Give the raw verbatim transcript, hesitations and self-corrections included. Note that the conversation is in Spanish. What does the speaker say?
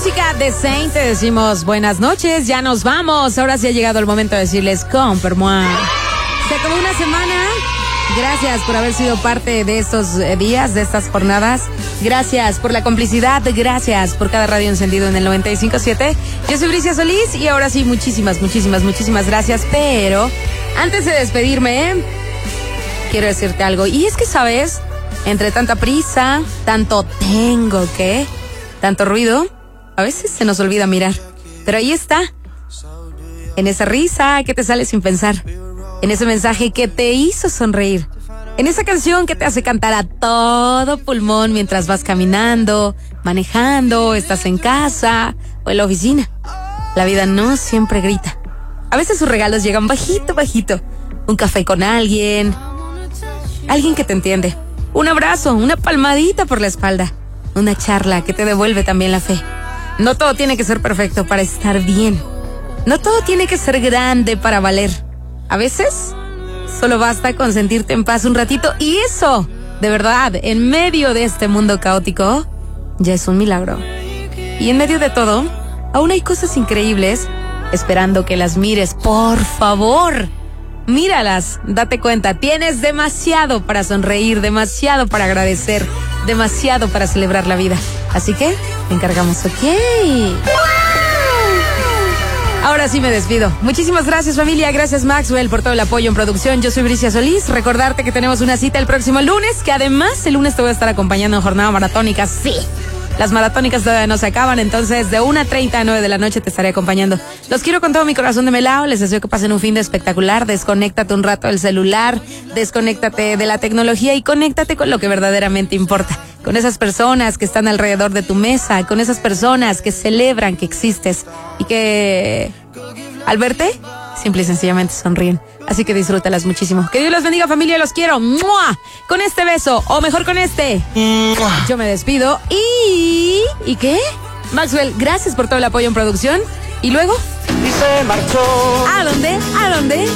música de Saint te decimos buenas noches, ya nos vamos. Ahora sí ha llegado el momento de decirles compermois. Se acabó una semana. Gracias por haber sido parte de estos días, de estas jornadas. Gracias por la complicidad, gracias por cada radio encendido en el noventa y cinco punto siete. Yo soy Bricia Solís y ahora sí, muchísimas, muchísimas, muchísimas gracias. Pero antes de despedirme, ¿eh? quiero decirte algo. Y es que, ¿sabes? Entre tanta prisa, tanto tengo que, tanto ruido, a veces se nos olvida mirar. Pero ahí está, en esa risa que te sale sin pensar, en ese mensaje que te hizo sonreír, en esa canción que te hace cantar a todo pulmón mientras vas caminando, manejando, estás en casa o en la oficina. La vida no siempre grita. A veces sus regalos llegan bajito, bajito. Un café con alguien, alguien que te entiende. Un abrazo, una palmadita por la espalda, una charla que te devuelve también la fe. No todo tiene que ser perfecto para estar bien. No todo tiene que ser grande para valer. A veces, solo basta con sentirte en paz un ratito y eso, de verdad, en medio de este mundo caótico, ya es un milagro. Y en medio de todo, aún hay cosas increíbles esperando que las mires, por favor. Míralas, date cuenta, tienes demasiado para sonreír, demasiado para agradecer, demasiado para celebrar la vida. Así que, te encargamos, ¿ok? Ahora sí me despido. Muchísimas gracias, familia. Gracias, Maxwell, por todo el apoyo en producción. Yo soy Bricia Solís. Recordarte que tenemos una cita el próximo lunes, que además el lunes te voy a estar acompañando en jornada maratónica. Sí, las maratónicas todavía no se acaban, entonces de una treinta a nueve de la noche te estaré acompañando. Los quiero con todo mi corazón de melao. Les deseo que pasen un fin de espectacular. Desconéctate un rato del celular, desconéctate de la tecnología y conéctate con lo que verdaderamente importa. Con esas personas que están alrededor de tu mesa, con esas personas que celebran que existes y que al verte, simple y sencillamente sonríen. Así que disfrútalas muchísimo. Que Dios los bendiga, familia, los quiero. ¡Mua! Con este beso, o mejor con este. ¡Mua! Yo me despido y... ¿Y qué? Maxwell, gracias por todo el apoyo en producción. ¿Y luego? Y se marchó. ¿A dónde? ¿A dónde?